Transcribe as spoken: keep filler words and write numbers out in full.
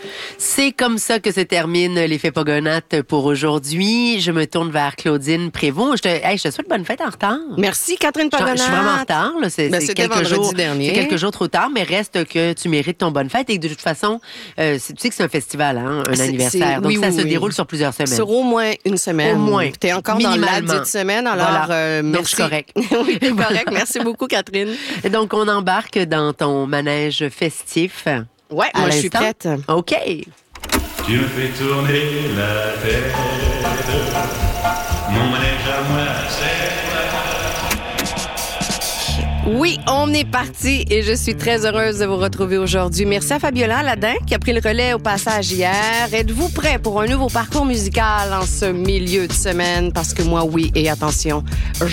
C'est comme ça que se termine l'effet Pogonates pour aujourd'hui. Je me tourne vers Claudine Prévost. Je te, hey, je te souhaite bonne fête en retard. Merci, Catherine Je, Pogonates. je suis vraiment en retard. Là. C'est, Ben, c'est c'était quelques vendredi jours, dernier. C'est quelques jours trop tard, mais reste que tu mérites ton bonne fête. Et de toute façon, euh, c'est, tu sais que c'est un festival, hein, un C'est- anniversaire. c'est- Donc, oui, ça oui, se oui. déroule sur plusieurs semaines. Sur au moins une semaine. Au moins. Tu es encore dans la Minimalement. dite semaine, alors Voilà. euh, Donc, merci. je suis correcte. Oui, t'es correct. Merci beaucoup, Catherine. Et donc, on embarque dans ton manège festif. Ouais, À moi, je suis l'instant. prête. OK. Tu me fais tourner la tête. Mon manège à moi, c'est Oui, on est parti et je suis très heureuse de vous retrouver aujourd'hui. Merci à Fabiola Ladin qui a pris le relais au passage hier. Êtes-vous prêts pour un nouveau parcours musical en ce milieu de semaine? Parce que moi, oui, et attention,